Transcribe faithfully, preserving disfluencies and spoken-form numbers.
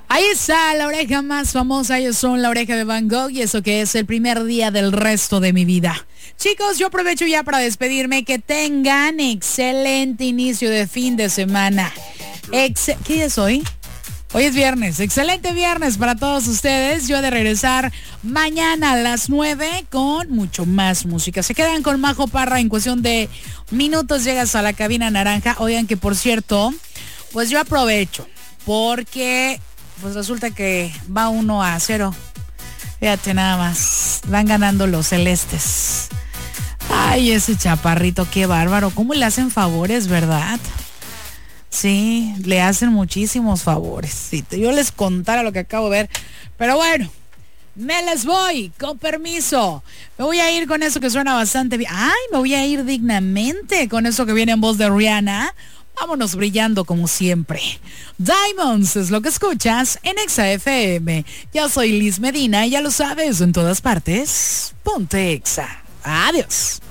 Ahí está la oreja más famosa, ellos son la oreja de Van Gogh y eso que es el primer día del resto de mi vida. Chicos, yo aprovecho ya para despedirme, que tengan excelente inicio de fin de semana. Ex- ¿Qué día es hoy? Hoy es viernes, excelente viernes para todos ustedes. Yo he de regresar mañana a las nueve con mucho más música. Se quedan con Majo Parra, en cuestión de minutos llegas a la cabina naranja. Oigan que por cierto, pues yo aprovecho porque pues resulta que va uno a cero. Fíjate nada más, van ganando los celestes. Ay, ese chaparrito, qué bárbaro, cómo le hacen favores, ¿verdad? Sí, le hacen muchísimos favores. Si yo les contara lo que acabo de ver. Pero bueno, me les voy, con permiso. Me voy a ir con eso que suena bastante bien. Ay, me voy a ir dignamente con eso que viene en voz de Rihanna. Vámonos brillando como siempre. Diamonds es lo que escuchas en Exa F M. Ya soy Liz Medina y ya lo sabes, en todas partes. Ponte Exa. Adiós.